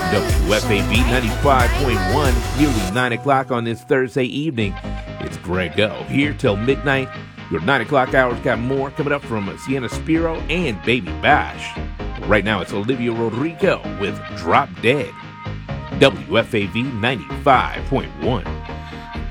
WFAB 95.1, nearly 9 o'clock on this Thursday evening. It's Greg O here till midnight. Your 9 o'clock hour's got more coming up from Sienna Spiro and Baby Bash. Right now it's Olivia Rodrigo with Drop Dead. WFAB 95.1.